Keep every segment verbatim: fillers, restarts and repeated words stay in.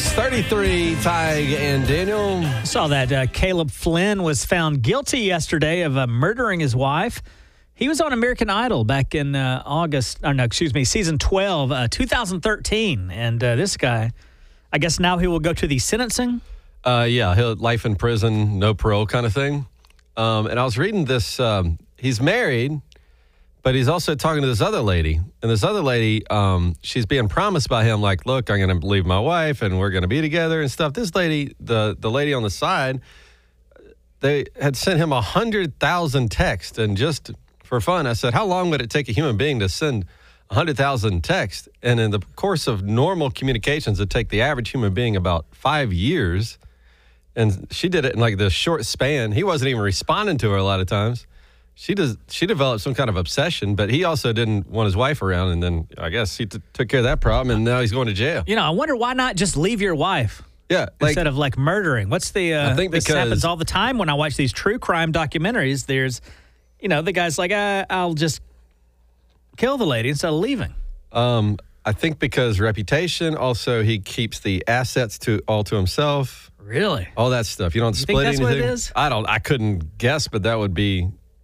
thirty-three, Tig and Daniel. Saw that uh, Caleb Flynn was found guilty yesterday of uh, murdering his wife. He was on American Idol back in uh, August, or no, excuse me, season twelve, uh, two thousand thirteen. And uh, this guy, I guess now he will go to the sentencing? Uh, yeah, he'll life in prison, no parole kind of thing. Um, and I was reading this. Um, he's married, but he's also talking to this other lady. And this other lady, um, she's being promised by him, like, look, I'm going to leave my wife and we're going to be together and stuff. This lady, the, the lady on the side, they had sent him one hundred thousand texts. And just for fun, I said, how long would it take a human being to send one hundred thousand texts? And in the course of normal communications, it'd take the average human being about five years. And she did it in like this short span. He wasn't even responding to her a lot of times. She does. She developed some kind of obsession, but he also didn't want his wife around. And then I guess he t- took care of that problem, and now he's going to jail. You know, I wonder why not just leave your wife? Yeah, like, instead of like murdering. What's the? Uh, I think this because, happens all the time when I watch these true crime documentaries. There's, you know, the guy's like, uh, I'll just kill the lady instead of leaving. Um, I think because reputation. Also, he keeps the assets to all to himself. Really? All that stuff. You don't you split think that's anything. What it is? I don't. I couldn't guess, but that would be.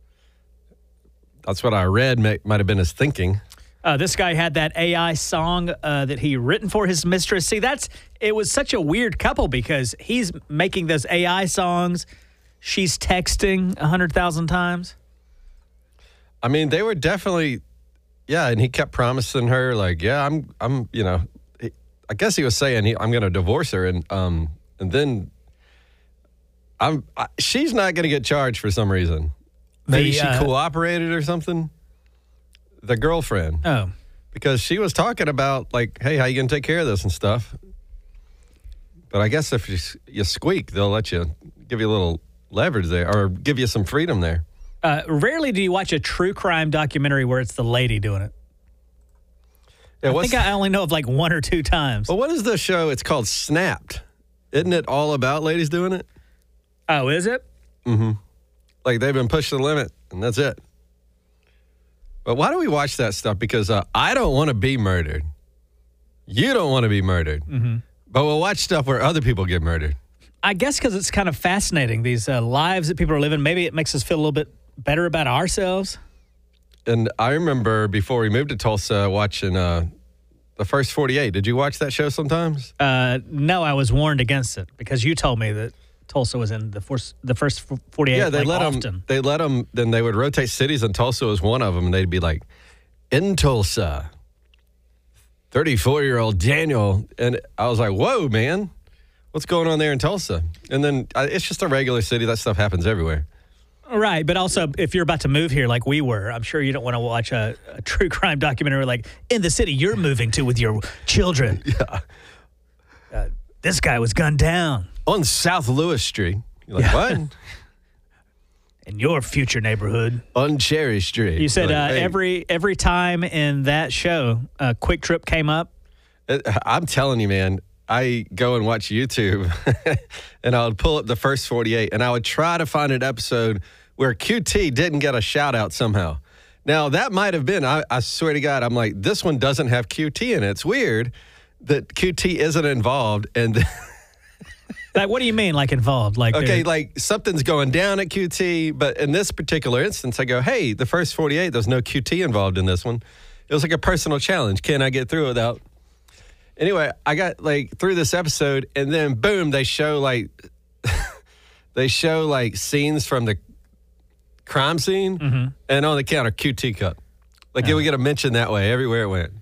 That's what I read. May, might have been his thinking. Uh, this guy had that A I song uh, that he written for his mistress. See, that's it was such a weird couple because he's making those A I songs. She's texting one hundred thousand times. I mean, they were definitely, yeah, and he kept promising her, like, yeah, I'm, I'm, you know, he, I guess he was saying, he, I'm going to divorce her, and um, and then I'm, I, she's not going to get charged for some reason. Maybe The, she uh, cooperated or something. The girlfriend. Oh. Because she was talking about, like, hey, how you going to take care of this and stuff. But I guess if you, you squeak, they'll let you, give you a little leverage there, or give you some freedom there. Uh, rarely do you watch a true crime documentary where it's the lady doing it. Yeah, I think I only know of like one or two times. Well, what is the show? It's called Snapped. Isn't it all about ladies doing it? Oh, is it? Mm-hmm. Like they've been pushed to the limit, and that's it. But why do we watch that stuff? Because uh, I don't want to be murdered. You don't want to be murdered. Mm-hmm. But we'll watch stuff where other people get murdered. I guess because it's kind of fascinating, these uh, lives that people are living. Maybe it makes us feel a little bit better about ourselves. And I remember before we moved to Tulsa watching uh, The First forty-eight. Did you watch that show sometimes? Uh, no, I was warned against it because you told me that Tulsa was in the first, the first forty-eight. Yeah, they like, let often. them. They let them. Then they would rotate cities, and Tulsa was one of them. And they'd be like, in Tulsa, thirty-four-year-old Daniel, and I was like, whoa, man, what's going on there in Tulsa? And then uh, it's just a regular city. That stuff happens everywhere. Right, but also if you're about to move here like we were, I'm sure you don't want to watch a, a true crime documentary like in the city you're moving to with your children. Yeah. Uh, this guy was gunned down. On South Lewis Street. You're like, Yeah. what? In your future neighborhood. On Cherry Street. You said Like, uh, hey, every every time in that show, a Quick Trip came up. it- I'm telling you, man, I go and watch YouTube, and I would pull up The First forty-eight, and I would try to find an episode where Q T didn't get a shout-out somehow. Now, that might have been, I, I swear to God, I'm like, this one doesn't have Q T in it. It's weird that Q T isn't involved, and... Like, what do you mean, like, involved? Like, Okay, they're- like something's going down at Q T, but in this particular instance, I go, hey, The First forty-eight, there's no Q T involved in this one. It was like a personal challenge. Can I get through without... Anyway, I got like through this episode, and then boom, they show like, they show like scenes from the crime scene, Mhm. and on the counter, Q T cup. Like, Yeah. it would get a mention that way everywhere it went.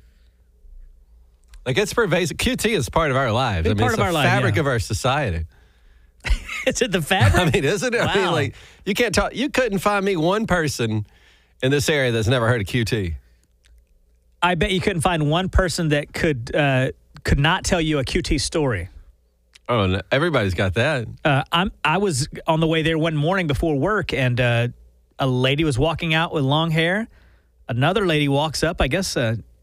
Like, it's pervasive. Q T is part of our lives. Big I mean, part it's of the our life, fabric yeah. of our society. Is it the fabric? I mean, isn't it? I mean, Wow. like, you can't talk. You couldn't find me one person in this area that's never heard of Q T. I bet you couldn't find one person that could uh, could not tell you a Q T story. Oh, no, everybody's got that. Uh, I'm I was on the way there one morning before work, and uh, a lady was walking out with long hair. Another lady walks up, I guess, uh,